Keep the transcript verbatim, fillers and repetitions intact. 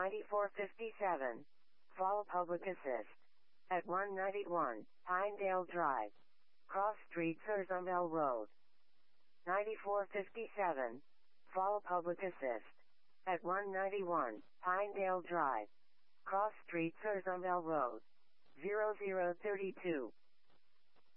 ninety-four fifty-seven. Fall Public Assist. At one ninety-one, Pinedale Drive. Cross Street Curzonville Road. ninety-four fifty-seven. Fall Public Assist. At one ninety-one, Pinedale Drive. Cross Street Curzonville Road. zero zero three two.